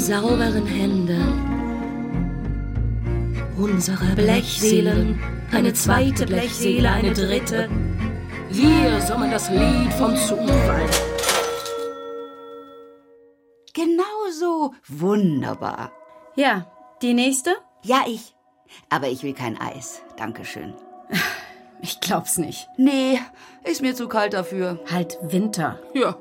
sauberen Hände. Unsere Blechseelen, eine zweite Blechseele, eine dritte. Wir summen das Lied vom Zufall. Genau so. Wunderbar. Ja, die nächste? Ja, ich. Aber ich will kein Eis. Dankeschön. Ich glaub's nicht. Nee, ist mir zu kalt dafür. Halt Winter. Ja.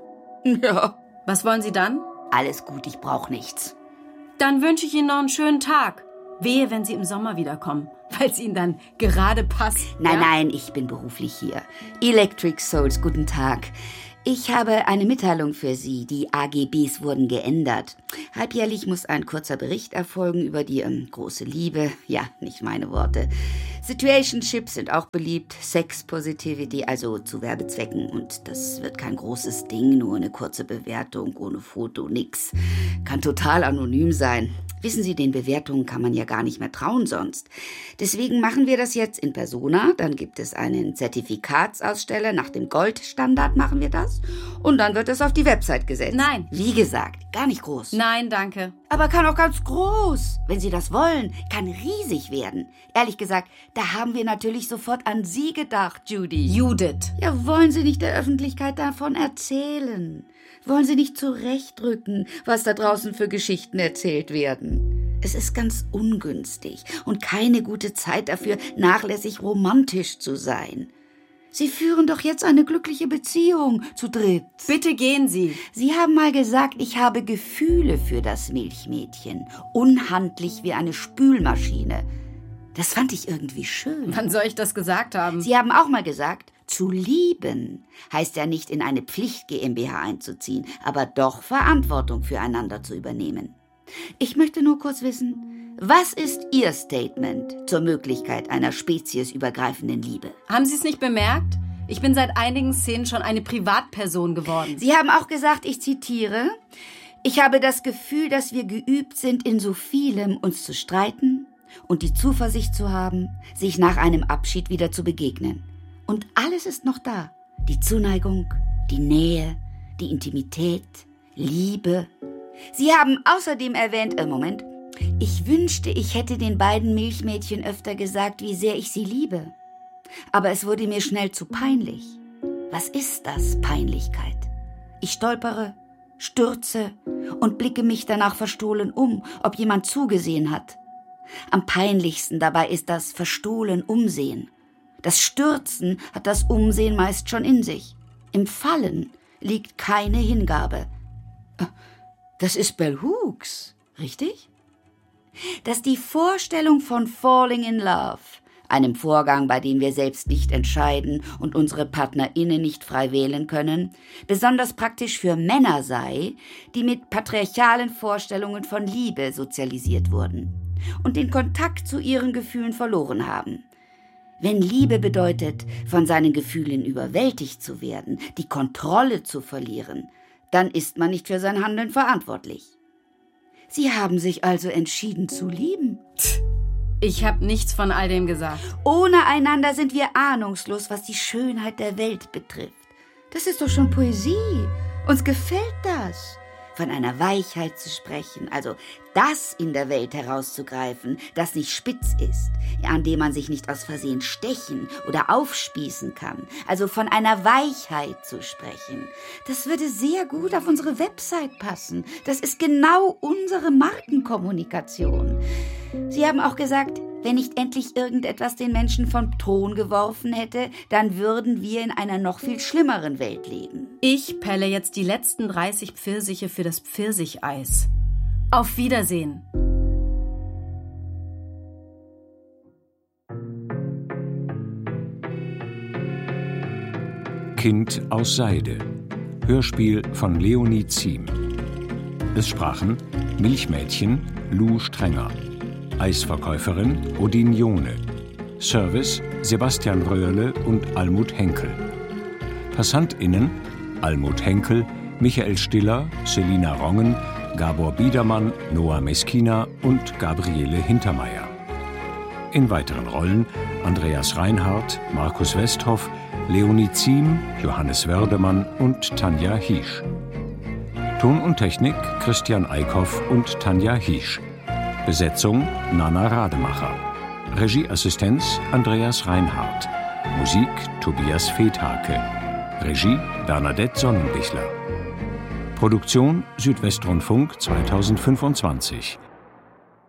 Was wollen Sie dann? Alles gut, ich brauche nichts. Dann wünsche ich Ihnen noch einen schönen Tag. Wehe, wenn Sie im Sommer wiederkommen, weil es Ihnen dann gerade passt. Nein, ich bin beruflich hier. Electric Souls, guten Tag. Ich habe eine Mitteilung für Sie. Die AGBs wurden geändert. Halbjährlich muss ein kurzer Bericht erfolgen über die große Liebe. Ja, nicht meine Worte. Situationships sind auch beliebt. Sex Positivity, also zu Werbezwecken. Und das wird kein großes Ding, nur eine kurze Bewertung, ohne Foto, nix. Kann total anonym sein. Wissen Sie, den Bewertungen kann man ja gar nicht mehr trauen sonst. Deswegen machen wir das jetzt in Persona. Dann gibt es einen Zertifikatsaussteller. Nach dem Goldstandard machen wir das. Und dann wird es auf die Website gesetzt. Nein. Wie gesagt, gar nicht groß. Nein, danke. Aber kann auch ganz groß. Wenn Sie das wollen, kann riesig werden. Ehrlich gesagt, da haben wir natürlich sofort an Sie gedacht, Judy. Judith. Ja, wollen Sie nicht der Öffentlichkeit davon erzählen? Wollen Sie nicht zurechtrücken, was da draußen für Geschichten erzählt werden? Es ist ganz ungünstig und keine gute Zeit dafür, nachlässig romantisch zu sein. Sie führen doch jetzt eine glückliche Beziehung zu dritt. Bitte gehen Sie. Sie haben mal gesagt, ich habe Gefühle für das Milchmädchen. Unhandlich wie eine Spülmaschine. Das fand ich irgendwie schön. Wann soll ich das gesagt haben? Sie haben auch mal gesagt, zu lieben heißt ja nicht in eine Pflicht-GmbH einzuziehen, aber doch Verantwortung füreinander zu übernehmen. Ich möchte nur kurz wissen, was ist Ihr Statement zur Möglichkeit einer speziesübergreifenden Liebe? Haben Sie es nicht bemerkt? Ich bin seit einigen Szenen schon eine Privatperson geworden. Sie haben auch gesagt, ich zitiere, ich habe das Gefühl, dass wir geübt sind, in so vielem uns zu streiten und die Zuversicht zu haben, sich nach einem Abschied wieder zu begegnen. Und alles ist noch da. Die Zuneigung, die Nähe, die Intimität, Liebe. Sie haben außerdem erwähnt, ich wünschte, ich hätte den beiden Milchmädchen öfter gesagt, wie sehr ich sie liebe. Aber es wurde mir schnell zu peinlich. Was ist das, Peinlichkeit? Ich stolpere, stürze und blicke mich danach verstohlen um, ob jemand zugesehen hat. Am peinlichsten dabei ist das verstohlen Umsehen. Das Stürzen hat das Umsehen meist schon in sich. Im Fallen liegt keine Hingabe. Das ist Bell Hooks, richtig? Dass die Vorstellung von Falling in Love, einem Vorgang, bei dem wir selbst nicht entscheiden und unsere PartnerInnen nicht frei wählen können, besonders praktisch für Männer sei, die mit patriarchalen Vorstellungen von Liebe sozialisiert wurden und den Kontakt zu ihren Gefühlen verloren haben. Wenn Liebe bedeutet, von seinen Gefühlen überwältigt zu werden, die Kontrolle zu verlieren, dann ist man nicht für sein Handeln verantwortlich. Sie haben sich also entschieden zu lieben. Ich habe nichts von all dem gesagt. Ohne einander sind wir ahnungslos, was die Schönheit der Welt betrifft. Das ist doch schon Poesie. Uns gefällt das. Von einer Weichheit zu sprechen, also das in der Welt herauszugreifen, das nicht spitz ist, an dem man sich nicht aus Versehen stechen oder aufspießen kann, also von einer Weichheit zu sprechen. Das würde sehr gut auf unsere Website passen. Das ist genau unsere Markenkommunikation. Sie haben auch gesagt, wenn nicht endlich irgendetwas den Menschen vom Thron geworfen hätte, dann würden wir in einer noch viel schlimmeren Welt leben. Ich pelle jetzt die letzten 30 Pfirsiche für das Pfirsicheis. Auf Wiedersehen. Kind aus Seide. Hörspiel von Leonie Ziem. Es sprachen Milchmädchen Lou Strenger, Eisverkäuferin Odin Jone, Service Sebastian Röhrle und Almut Henkel. PassantInnen Almut Henkel, Michael Stiller, Selina Rongen, Gabor Biedermann, Noah Meskina und Gabriele Hintermeier. In weiteren Rollen Andreas Reinhardt, Markus Westhoff, Leonie Ziem, Johannes Wördemann und Tanja Hiesch. Ton und Technik Christian Eickhoff und Tanja Hiesch. Besetzung Nana Rademacher. Regieassistenz Andreas Reinhardt. Musik Tobias Fethake. Regie Bernadette Sonnenbichler. Produktion Südwestrundfunk 2025.